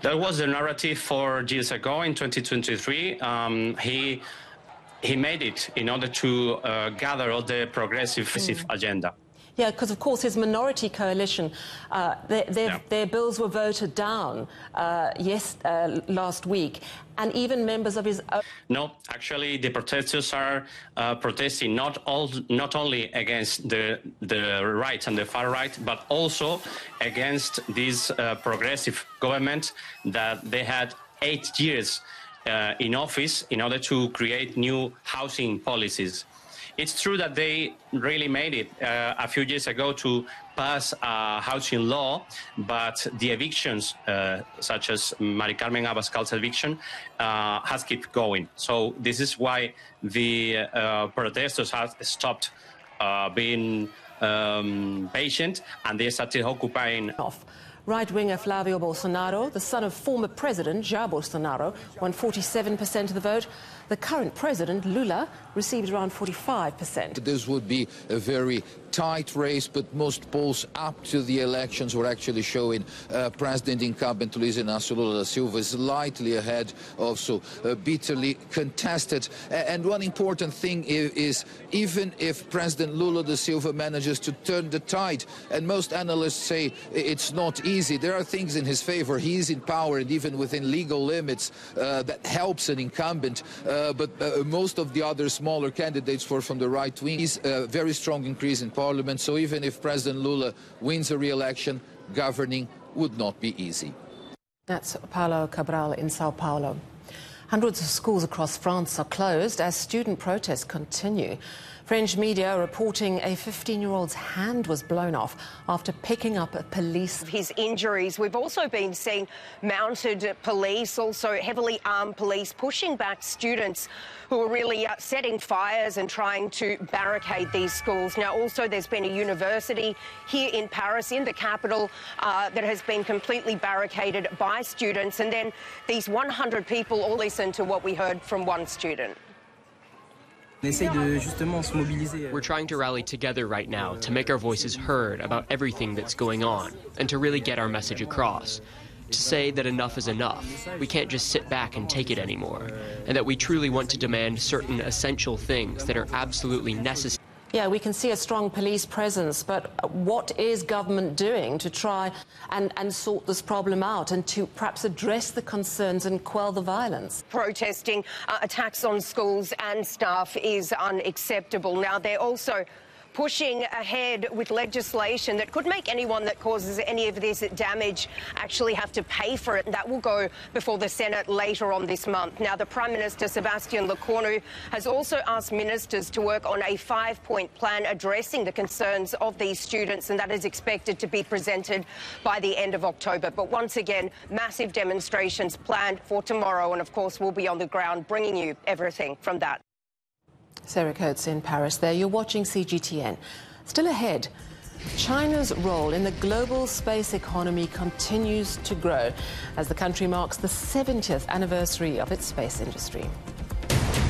That was the narrative 4 years ago in 2023. He made it in order to gather all the progressive agenda. Yeah, because of course his minority coalition, their bills were voted down last week, and even members of his own... No, actually the protesters are protesting not only against the right and the far right, but also against this progressive government that they had 8 years in office in order to create new housing policies. It's true that they really made it a few years ago to pass a housing law, but the evictions, such as Mari Carmen Abascal's eviction, has kept going. So this is why the protesters have stopped being patient, and they started occupying. Right-winger Flavio Bolsonaro, the son of former President Jair Bolsonaro, won 47% of the vote. The current president, Lula, received around 45%. This would be a very tight race, but most polls up to the elections were actually showing President incumbent Luiz Inácio Lula da Silva slightly ahead, also bitterly contested. And one important thing is even if President Lula da Silva manages to turn the tide, and most analysts say it's not easy, there are things in his favor. He is in power, and even within legal limits, that helps an incumbent. But most of the other smaller candidates from the right wing is a very strong increase in parliament. So even if President Lula wins a re-election, governing would not be easy. That's Paulo Cabral in Sao Paulo. Hundreds of schools across France are closed as student protests continue. French media are reporting a 15-year-old's hand was blown off after picking up a police. His injuries. We've also been seeing mounted police, also heavily armed police, pushing back students who are really setting fires and trying to barricade these schools. Now, also, there's been a university here in Paris, in the capital, that has been completely barricaded by students. And then these 100 people all listen to what we heard from one student. We're trying to rally together right now to make our voices heard about everything that's going on and to really get our message across. To say that enough is enough. We can't just sit back and take it anymore. And that we truly want to demand certain essential things that are absolutely necessary. Yeah, we can see a strong police presence, but what is government doing to try and sort this problem out and to perhaps address the concerns and quell the violence? Protesting attacks on schools and staff is unacceptable. Now, they're also pushing ahead with legislation that could make anyone that causes any of this damage actually have to pay for it. And that will go before the Senate later on this month. Now, the Prime Minister, Sebastian Lecornu, has also asked ministers to work on a 5-point plan addressing the concerns of these students, and that is expected to be presented by the end of October. But once again, massive demonstrations planned for tomorrow, and of course we'll be on the ground bringing you everything from that. Sarah Coates in Paris there. You're watching CGTN. Still ahead, China's role in the global space economy continues to grow as the country marks the 70th anniversary of its space industry.